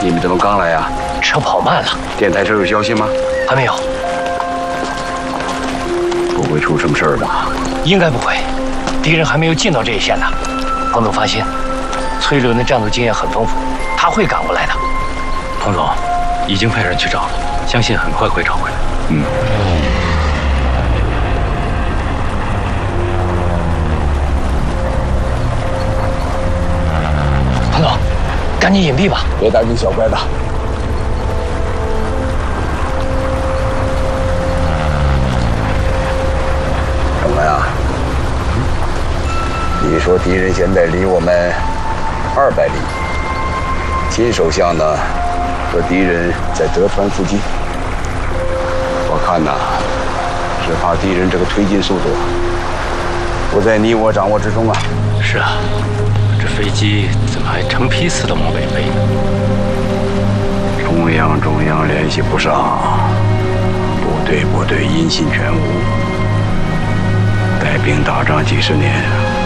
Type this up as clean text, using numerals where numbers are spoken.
你们怎么刚来呀？ 车跑慢了。 电台车有消息吗？ 还没有。 不会出什么事儿吧？ 应该不会，敌人还没有进到这一线呢。彭总放心，崔伦的战斗经验很丰富，他会赶过来的。 彭总，已经派人去找了，相信很快会找回来。 彭总，赶紧隐蔽吧， 别大惊小怪的。什么呀？你说敌人现在离我们200里，秦首相呢和敌人在德川附近。我看呐，是怕敌人这个推进速度不在你我掌握之中啊。 是啊，这飞机怎么还成批次的往北飞呢？ 中央联系不上，部队音信全无，带兵打仗几十年。